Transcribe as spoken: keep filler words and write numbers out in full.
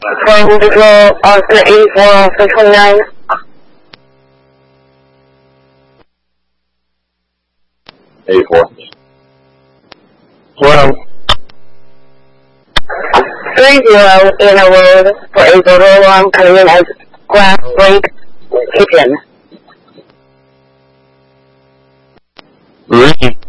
Trying to go after eighty-four for twenty-nine. eighty-four. Well, three zero in a road for a photo alarm coming in as glass break kitchen. Three.